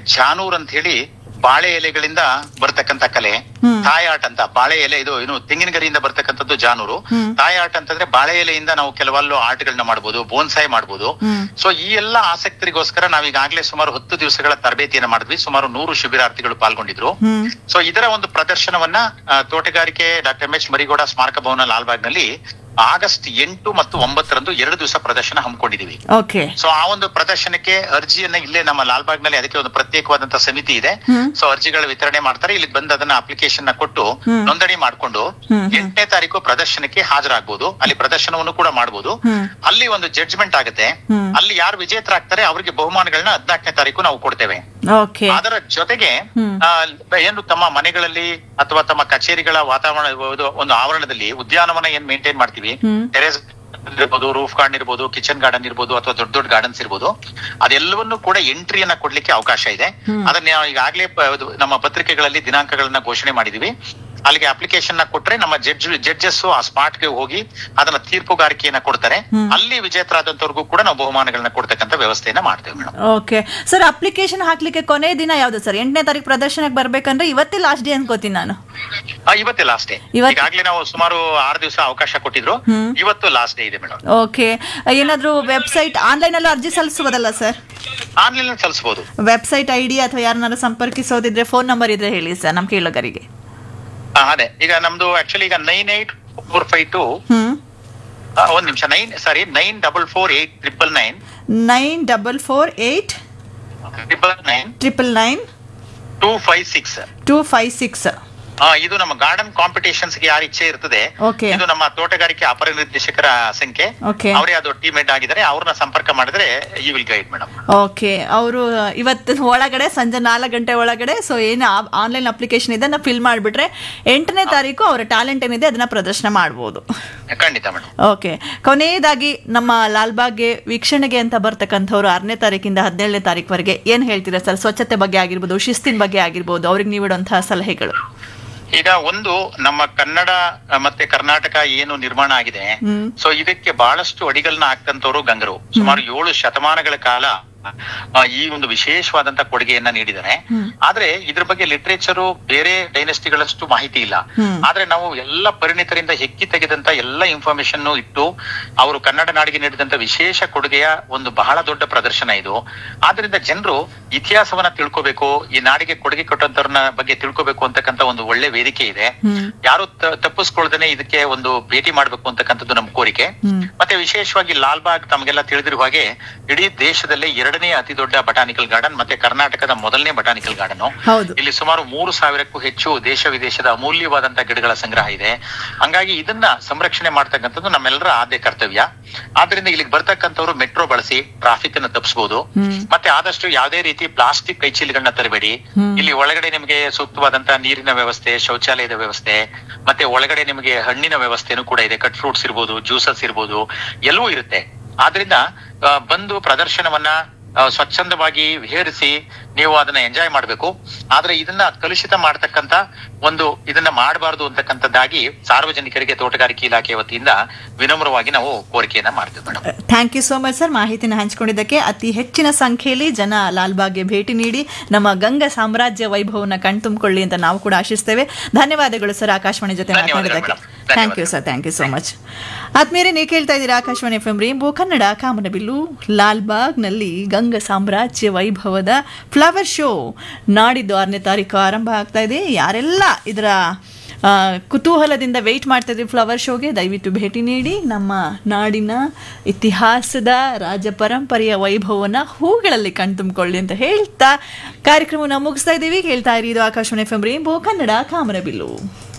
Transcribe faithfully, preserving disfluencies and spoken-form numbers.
ಜಾನೂರ್ ಅಂತ ಹೇಳಿ ಬಾಳೆ ಎಲೆಗಳಿಂದ ಬರ್ತಕ್ಕಂತ ಕಲೆ. ತಾಯಾಟ್ ಅಂತ ಬಾಳೆ ಎಲೆ, ಇದು ಏನು ತೆಂಗಿನ ಗರಿಯಿಂದ ಬರ್ತಕ್ಕಂಥದ್ದು ಜಾನೂರು. ತಾಯಾಟ್ ಅಂತಂದ್ರೆ ಬಾಳೆ ಎಲೆಯಿಂದ ನಾವು ಕೆಲವಲ್ಲೂ ಆರ್ಟ್ಗಳನ್ನ ಮಾಡ್ಬೋದು, ಬೋನ್ಸಾಯಿ ಮಾಡ್ಬೋದು. ಸೊ ಈ ಎಲ್ಲಾ ಆಸಕ್ತರಿಗೋಸ್ಕರ ನಾವೀಗಾಗ್ಲೇ ಸುಮಾರು ಹತ್ತು ದಿವಸಗಳ ತರಬೇತಿಯನ್ನ ಮಾಡಿದ್ವಿ. ಸುಮಾರು ನೂರು ಶಿಬಿರಾರ್ಥಿಗಳು ಪಾಲ್ಗೊಂಡಿದ್ರು. ಸೊ ಇದರ ಒಂದು ಪ್ರದರ್ಶನವನ್ನ ತೋಟಗಾರಿಕೆ ಡಾಕ್ಟರ್ ಎಂ ಎಚ್ ಮರಿಗೌಡ ಸ್ಮಾರಕ ಭವನ ಲಾಲ್ಬಾಗ್ ನಲ್ಲಿ ಆಗಸ್ಟ್ ಎಂಟು ಮತ್ತು ಒಂಬತ್ತರಂದು ಎರಡು ದಿವಸ ಪ್ರದರ್ಶನ ಹಮ್ಮಿಕೊಂಡಿದೀವಿ. ಸೊ ಆ ಒಂದು ಪ್ರದರ್ಶನಕ್ಕೆ ಅರ್ಜಿಯನ್ನ ಇಲ್ಲೇ ನಮ್ಮ ಲಾಲ್ಬಾಗ್ ನಲ್ಲಿ ಅದಕ್ಕೆ ಒಂದು ಪ್ರತ್ಯೇಕವಾದಂತಹ ಸಮಿತಿ ಇದೆ. ಸೊ ಅರ್ಜಿಗಳ ವಿತರಣೆ ಮಾಡ್ತಾರೆ. ಇಲ್ಲಿ ಬಂದು ಅದನ್ನ ಅಪ್ಲಿಕೇಶನ್ ನ ಕೊಟ್ಟು ನೋಂದಣಿ ಮಾಡ್ಕೊಂಡು ಎಂಟನೇ ತಾರೀಕು ಪ್ರದರ್ಶನಕ್ಕೆ ಹಾಜರಾಗಬಹುದು. ಅಲ್ಲಿ ಪ್ರದರ್ಶನವನ್ನು ಕೂಡ ಮಾಡಬಹುದು. ಅಲ್ಲಿ ಒಂದು ಜಡ್ಜ್ಮೆಂಟ್ ಆಗುತ್ತೆ. ಅಲ್ಲಿ ಯಾರು ವಿಜೇತರಾಗ್ತಾರೆ ಅವರಿಗೆ ಬಹುಮಾನಗಳನ್ನ ಹದಿನಾಲ್ಕನೇ ತಾರೀಕು ನಾವು ಕೊಡ್ತೇವೆ. ಅದರ ಜೊತೆಗೆ ಏನು ತಮ್ಮ ಮನೆಗಳಲ್ಲಿ ಅಥವಾ ತಮ್ಮ ಕಚೇರಿಗಳ ವಾತಾವರಣ ಒಂದು ಆವರಣದಲ್ಲಿ ಉದ್ಯಾನವನ ಏನ್ ಮೇಂಟೈನ್ ಮಾಡ್ತೀವಿ, ಟೆರೇಸ್ ಇರ್ಬೋದು, ರೂಫ್ ಗಾರ್ಡನ್ ಇರ್ಬೋದು, ಕಿಚನ್ ಗಾರ್ಡನ್ ಇರ್ಬೋದು, ಅಥವಾ ದೊಡ್ಡ ದೊಡ್ಡ ಗಾರ್ಡನ್ಸ್ ಇರ್ಬೋದು, ಅದೆಲ್ಲವನ್ನೂ ಕೂಡ ಎಂಟ್ರಿಯನ್ನ ಕೊಡ್ಲಿಕ್ಕೆ ಅವಕಾಶ ಇದೆ. ಅದನ್ನ ಈಗಾಗಲೇ ನಮ್ಮ ಪತ್ರಿಕೆಗಳಲ್ಲಿ ದಿನಾಂಕಗಳನ್ನ ಘೋಷಣೆ ಮಾಡಿದೀವಿ. ಅಲ್ಲಿಗೆ ಅಪ್ಲಿಕೇಶನ್ ನ ಕೊಟ್ರೆ ನಮ್ಮ ಜಡ್ಜ್ ಜಡ್ಜಸ್ ಆ ಸ್ಪಾಟ್ ಗೆ ಹೋಗಿ ಅದನ್ನ ತೀರ್ಪುಗಾರಿಕೆಯನ್ನ ಕೊಡ್ತಾರೆ. ಅಲ್ಲಿ ವಿಜೇತರಾದಂತವ್ರಿಗೂ ಕೂಡ ನಾವು ಬಹುಮಾನಗಳನ್ನ ಕೊಡ್ತಕ್ಕಂಥ ವ್ಯವಸ್ಥೆಯನ್ನ ಮಾಡ್ತೇವೆ ಮೇಡಮ್. ಓಕೆ ಸರ್, ಅಪ್ಲಿಕೇಶನ್ ಹಾಕ್ಲಿಕ್ಕೆ ಕೊನೆ ದಿನ ಯಾವ್ದು ಸರ್? ಎಂಟನೇ ತಾರೀಕು ಪ್ರದರ್ಶನಕ್ಕೆ ಬರ್ಬೇಕಂದ್ರೆ ಇವತ್ತೇ ಲಾಸ್ಟ್ ಡೇ ಅನ್ಕೋತೀನಿ ನಾನು. ಇವತ್ತೇ ಲಾಸ್ಟ್ ಡೇ. ಈಗಾಗಲೇ ನಾವು ಸುಮಾರು ಆರು ದಿವಸ ಅವಕಾಶ ಕೊಟ್ಟಿದ್ರು. ಇವತ್ತು ಲಾಸ್ಟ್ ಡೇ ಇದೆ ಮೇಡಮ್. ಓಕೆ, ಏನಾದ್ರು ವೆಬ್ಸೈಟ್ ಆನ್ಲೈನ್ ಅಲ್ಲೂ ಅರ್ಜಿ ಸಲ್ಲಿಸಬಹುದಲ್ಲ ಸರ್? ಆನ್ಲೈನ್ ಸಲ್ಲಿಸಬಹುದು. ವೆಬ್ಸೈಟ್ ಐಡಿ ಅಥವಾ ಯಾರನ್ನಾರು ಸಂಪರ್ಕಿಸೋದಿದ್ರೆ ಫೋನ್ ನಂಬರ್ ಇದ್ರೆ ಹೇಳಿ ಸರ್, ನಮ್ ಕೇಳೋಗರಿಗೆ. ಅದೇ ಈಗ ನಮ್ದು ಆಕ್ಚುಲಿ ಈಗ nine eight four five to ಒಂದ್ ನಿಮಿಷ ನೈನ್ ಸಾರಿ nine double four eight triple nine nine double four eight triple nine triple nine two five six two five six ಇದು ನಮ್ಮ ಗಾರ್ಡನ್ ಕಾಂಪಿಟೇಷನ್ಸ್ ಗೆ ಯಾರ ಇಚ್ಛೆ ಇರ್ತದೆ, ಇದು ನಮ್ಮ ತೋಟಗಾರಿಕೆ ಅಪರ ನಿರ್ದೇಶಕರ ಸಂಖ್ಯೆ. ಅವರೇ ಅದು ಟೀಮ್ ಹೆಡ್ ಆಗಿದ್ದಾರೆ. ಅವ್ರನ್ನ ಸಂಪರ್ಕ ಮಾಡಿದ್ರೆ you will guide madam. Okay, ಅವರು ಇವತ್ತು ಒಳಗಡೆ ಸಂಜೆ ನಾಲ್ಕು ಗಂಟೆ ಒಳಗಡೆ ಸೊ ಏನು ಆನ್ಲೈನ್ ಅಪ್ಲಿಕೇಶನ್ ಇದೆ ಫಿಲ್ ಮಾಡಿಬಿಟ್ರೆ ಎಂಟನೇ ತಾರೀಕು ಅವರ ಟ್ಯಾಲೆಂಟ್ ಏನಿದೆ ಅದನ್ನ ಪ್ರದರ್ಶನ ಮಾಡಬಹುದು. ಖಂಡಿತ ಮೇಡಮ್. ಓಕೆ, ಕೊನೆಯದಾಗಿ ನಮ್ಮ ಲಾಲ್ಬಾಗ್ಗೆ ವೀಕ್ಷಣೆಗೆ ಅಂತ ಬರ್ತಕ್ಕಂಥವ್ರು ಆರನೇ ತಾರೀಕಿಂದ ಹದಿನೇಳನೇ ತಾರೀಕುವರೆಗೆ ಏನ್ ಹೇಳ್ತೀರಾ ಸರ್? ಸ್ವಚ್ಛತೆ ಬಗ್ಗೆ ಆಗಿರ್ಬೋದು, ಶಿಸ್ತಿನ ಬಗ್ಗೆ ಆಗಿರ್ಬೋದು, ಅವ್ರಿಗೆ ನೀಡುವಂತಹ ಸಲಹೆಗಳು. ಈಗ ಒಂದು ನಮ್ಮ ಕನ್ನಡ ಮತ್ತೆ ಕರ್ನಾಟಕ ಏನು ನಿರ್ಮಾಣ ಆಗಿದೆ, ಸೊ ಇದಕ್ಕೆ ಬಹಳಷ್ಟು ಅಡಿಗಳನ್ನ ಹಾಕ್ತಂತವ್ರು ಗಂಗರು. ಸುಮಾರು ಏಳು ಶತಮಾನಗಳ ಕಾಲ ಈ ಒಂದು ವಿಶೇಷವಾದಂತ ಕೊಡುಗೆಯನ್ನ ನೀಡಿದ್ದಾರೆ. ಆದ್ರೆ ಇದ್ರ ಬಗ್ಗೆ ಲಿಟ್ರೇಚರು ಬೇರೆ ಡೈನೆಸ್ಟಿಗಳಷ್ಟು ಮಾಹಿತಿ ಇಲ್ಲ. ಆದ್ರೆ ನಾವು ಎಲ್ಲ ಪರಿಣಿತರಿಂದ ಹೆಕ್ಕಿ ತೆಗೆದಂತ ಎಲ್ಲ ಇನ್ಫಾರ್ಮೇಶನ್ ಇಟ್ಟು ಅವರು ಕನ್ನಡ ನಾಡಿಗೆ ನೀಡಿದಂತ ವಿಶೇಷ ಕೊಡುಗೆಯ ಒಂದು ಬಹಳ ದೊಡ್ಡ ಪ್ರದರ್ಶನ ಇದು. ಆದ್ರಿಂದ ಜನರು ಇತಿಹಾಸವನ್ನ ತಿಳ್ಕೋಬೇಕು, ಈ ನಾಡಿಗೆ ಕೊಡುಗೆ ಕೊಟ್ಟಂತವ್ರನ್ನ ಬಗ್ಗೆ ತಿಳ್ಕೋಬೇಕು ಅಂತಕ್ಕಂತ ಒಂದು ಒಳ್ಳೆ ವೇದಿಕೆ ಇದೆ. ಯಾರು ತಪ್ಪಿಸ್ಕೊಳ್ದೇನೆ ಇದಕ್ಕೆ ಒಂದು ಭೇಟಿ ಮಾಡ್ಬೇಕು ಅಂತಕ್ಕಂಥದ್ದು ನಮ್ಮ ಕೋರಿಕೆ. ಮತ್ತೆ ವಿಶೇಷವಾಗಿ ಲಾಲ್ಬಾಗ್ ತಮಗೆಲ್ಲ ತಿಳಿದಿರುವ ಹಾಗೆ ಇಡೀ ದೇಶದಲ್ಲೇ ಎರಡನೇ ಅತಿ ದೊಡ್ಡ ಬಟಾನಿಕಲ್ ಗಾರ್ಡನ್ ಮತ್ತೆ ಕರ್ನಾಟಕದ ಮೊದಲನೇ ಬಟಾನಿಕಲ್ ಗಾರ್ಡನ್. ಇಲ್ಲಿ ಸುಮಾರು ಮೂರು ಸಾವಿರಕ್ಕೂ ಹೆಚ್ಚು ದೇಶ ವಿದೇಶದ ಅಮೂಲ್ಯವಾದಂತಹ ಗಿಡಗಳ ಸಂಗ್ರಹ ಇದೆ. ಹಂಗಾಗಿ ಇದನ್ನ ಸಂರಕ್ಷಣೆ ಮಾಡ್ತಕ್ಕಂಥದ್ದು ನಮ್ಮೆಲ್ಲರ ಆದ್ಯ ಕರ್ತವ್ಯ. ಆದ್ರಿಂದ ಇಲ್ಲಿಗೆ ಬರ್ತಕ್ಕಂಥವ್ರು ಮೆಟ್ರೋ ಬಳಸಿ ಟ್ರಾಫಿಕ್ ಅನ್ನು ತಪ್ಪಿಸಬಹುದು. ಮತ್ತೆ ಆದಷ್ಟು ಯಾವುದೇ ರೀತಿ ಪ್ಲಾಸ್ಟಿಕ್ ಕೈಚೀಲಗಳನ್ನ ತರಬೇಡಿ. ಇಲ್ಲಿ ಒಳಗಡೆ ನಿಮಗೆ ಸೂಕ್ತವಾದಂತಹ ನೀರಿನ ವ್ಯವಸ್ಥೆ, ಶೌಚಾಲಯದ ವ್ಯವಸ್ಥೆ, ಮತ್ತೆ ಒಳಗಡೆ ನಿಮಗೆ ಹಣ್ಣಿನ ವ್ಯವಸ್ಥೆನೂ ಕೂಡ ಇದೆ. ಕಟ್ ಫ್ರೂಟ್ಸ್ ಇರ್ಬೋದು, ಜ್ಯೂಸಸ್ ಇರ್ಬೋದು, ಎಲ್ಲವೂ ಇರುತ್ತೆ. ಆದ್ರಿಂದ ಬಂದು ಪ್ರದರ್ಶನವನ್ನ ಸ್ವಚ್ಛಂದವಾಗಿ ವಿಹರಿಸಿ ನೀವು ಅದನ್ನ ಎಂಜಾಯ್ ಮಾಡ್ಬೇಕು. ಆದ್ರೆ ಇದನ್ನ ಕಲುಷಿತ ಮಾಡ್ತಕ್ಕಂತ ಒಂದು ಇದನ್ನ ಮಾಡಬಾರದು ಅಂತಕ್ಕಂಥದ್ದಾಗಿ ಸಾರ್ವಜನಿಕರಿಗೆ ತೋಟಗಾರಿಕೆ ಇಲಾಖೆ ವತಿಯಿಂದ ವಿನಮ್ರವಾಗಿ ನಾವು ಕೋರಿಕೆಯನ್ನ ಮಾಡ್ತೀವಿ madam. Thank you so much sir, ಮಾಹಿತಿನ ಹಂಚಿಕೊಂಡಿದ್ದಕ್ಕೆ. ಅತಿ ಹೆಚ್ಚಿನ ಸಂಖ್ಯೆಯಲ್ಲಿ ಜನ ಲಾಲ್ಬಾಗ್ಗೆ ಭೇಟಿ ನೀಡಿ ನಮ್ಮ ಗಂಗಾ ಸಾಮ್ರಾಜ್ಯ ವೈಭವನ ಕಣ್ತುಂಬಿಕೊಳ್ಳಿ ಅಂತ ನಾವು ಕೂಡ ಆಶಿಸ್ತೇವೆ. ಧನ್ಯವಾದಗಳು ಸರ್ ಆಕಾಶವಾಣಿ ಜೊತೆ ಮಾತನಾಡಿದ್ದಕ್ಕೆ. Thank you sir, thank you so much. ಆದ್ಮೇಲೆ ನೀವು ಕೇಳ್ತಾ ಇದ್ದೀರಾ Akashvani F M rainbow Kannada ಕಾಮನಬಿಲ್ಲು. ಲಾಲ್ಬಾಗ್ನಲ್ಲಿ ಗಂಗಾ ಸಾಮ್ರಾಜ್ಯ ವೈಭವದ ಫ್ಲವರ್ ಶೋ ನಾಡಿದ್ದು ಆರನೇ ತಾರೀಕು ಆರಂಭ ಆಗ್ತಾ ಇದೆ. ಯಾರೆಲ್ಲ ಇದರ ಕುತೂಹಲದಿಂದ ವೆಯ್ಟ್ ಮಾಡ್ತಾ ಇದ್ದೀವಿ ಫ್ಲವರ್ ಶೋಗೆ, ದಯವಿಟ್ಟು ಭೇಟಿ ನೀಡಿ ನಮ್ಮ ನಾಡಿನ ಇತಿಹಾಸದ ರಾಜ ಪರಂಪರೆಯ ವೈಭವನ ಹೂಗಳಲ್ಲಿ ಕಣ್ತುಂಬಿಕೊಳ್ಳಿ ಅಂತ ಹೇಳ್ತಾ ಕಾರ್ಯಕ್ರಮವನ್ನು ಮುಗಿಸ್ತಾ ಇದ್ದೀವಿ. ಹೇಳ್ತಾ ಇರಿ, ಇದು Akashvani F M rainbow Kannada ಕಾಮನಬಿಲ್ಲು.